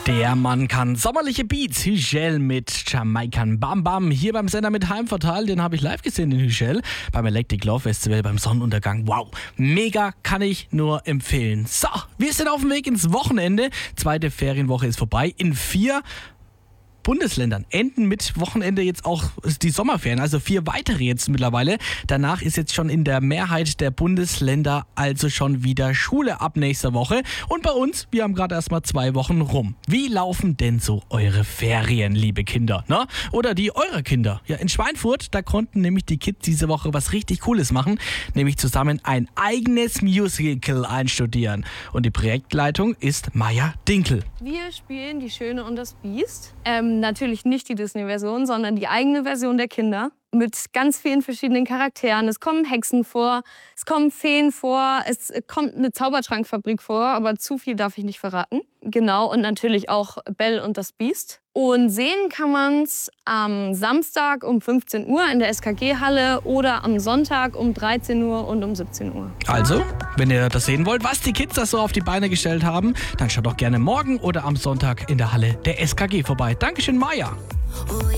Der Mann kann sommerliche Beats. Hügel mit Jamaican Bam Bam. Hier beim Sender mit Heimvorteil. Den habe ich live gesehen, den Hügel. Beim Electric Love Festival, beim Sonnenuntergang. Wow, mega, kann ich nur empfehlen. So, wir sind auf dem Weg ins Wochenende. Zweite Ferienwoche ist vorbei. In 4 Bundesländern enden mit Wochenende jetzt auch die Sommerferien, also 4 weitere jetzt mittlerweile. Danach ist jetzt schon in der Mehrheit der Bundesländer also schon wieder Schule ab nächster Woche. Und bei uns, wir haben gerade erst mal 2 Wochen rum. Wie laufen denn so eure Ferien, liebe Kinder? Ne? Oder die eurer Kinder? Ja, in Schweinfurt, da konnten nämlich die Kids diese Woche was richtig Cooles machen, nämlich zusammen ein eigenes Musical einstudieren. Und die Projektleitung ist Maja Dinkel. Wir spielen Die Schöne und das Biest. Natürlich nicht die Disney-Version, sondern die eigene Version der Kinder. Mit ganz vielen verschiedenen Charakteren. Es kommen Hexen vor, es kommen Feen vor, es kommt eine Zaubertrankfabrik vor, aber zu viel darf ich nicht verraten. Genau, und natürlich auch Belle und das Biest. Und sehen kann man es am Samstag um 15 Uhr in der SKG-Halle oder am Sonntag um 13 Uhr und um 17 Uhr. Also, wenn ihr das sehen wollt, was die Kids da so auf die Beine gestellt haben, dann schaut doch gerne morgen oder am Sonntag in der Halle der SKG vorbei. Dankeschön, Maja.